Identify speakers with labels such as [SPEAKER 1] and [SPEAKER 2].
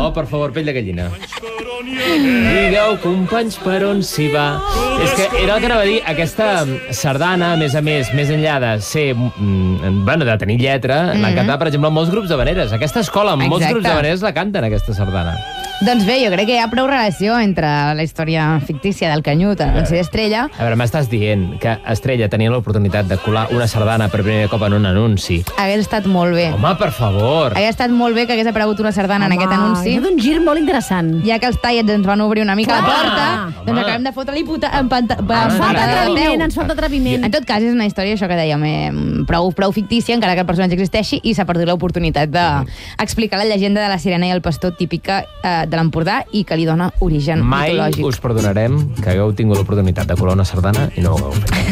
[SPEAKER 1] Oh, per favor, pell de gallina. Digueu, companys, per on s'hi va? És que era el que anava a dir, aquesta sardana, a més, més enllà de ser, bueno, de tenir lletra, l'han cantat, per exemple, en molts grups d'havaneres. Aquesta escola, en molts grups d'havaneres la canten, aquesta sardana.
[SPEAKER 2] Doncs bé, jo crec que hi ha prou relació entre la història fictícia del Canyut, l'anunci d'Estrella.
[SPEAKER 1] A veure, m'estàs dient que Estrella tenia l'oportunitat de colar una sardana per primer cop en un anunci.
[SPEAKER 2] Hagués estat molt bé.
[SPEAKER 1] Home, per favor.
[SPEAKER 2] Hagués estat molt bé que hagués aparegut una sardana en aquest anunci.
[SPEAKER 3] És un gir molt interessant.
[SPEAKER 2] Ja que els tallets ens van obrir una mica la porta, doncs acabem de fotre-li
[SPEAKER 3] Ens falta atreviment.
[SPEAKER 2] En tot cas, és una història, això que dèiem, prou fictícia, encara que el personatge existeixi, i s'ha perdut l'oportunitat d'explicar la llegenda de la sirena i el pastor típica de l'Empordà i que li dona origen mitològic.
[SPEAKER 1] Mai us perdonarem que hagueu tingut l'oportunitat de colar una sardana i no ho hagueu fet.